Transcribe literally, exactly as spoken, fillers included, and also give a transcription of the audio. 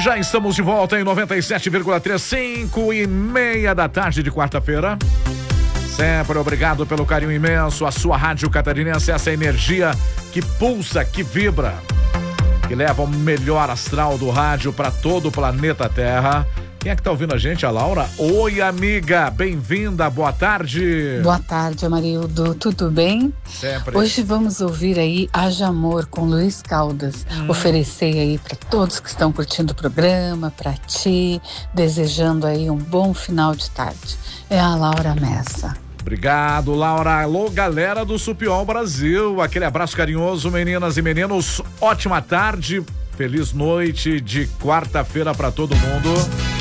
Já estamos de volta em noventa e sete vírgula três, cinco e meia da tarde de quarta-feira. Sempre obrigado pelo carinho imenso. A sua rádio catarinense, essa energia que pulsa, que vibra, que leva o melhor astral do rádio para todo o planeta Terra. Quem é que tá ouvindo a gente? A Laura? Oi, amiga, bem-vinda, boa tarde. Boa tarde, Amarildo, tudo bem? Sempre. Hoje vamos ouvir aí Haja Amor com Luiz Caldas. Hum. Oferecer aí para todos que estão curtindo o programa, para ti, desejando aí um bom final de tarde. É a Laura Messa. Obrigado, Laura. Alô, galera do Supiol Brasil. Aquele abraço carinhoso, meninas e meninos. Ótima tarde, feliz noite de quarta-feira para todo mundo.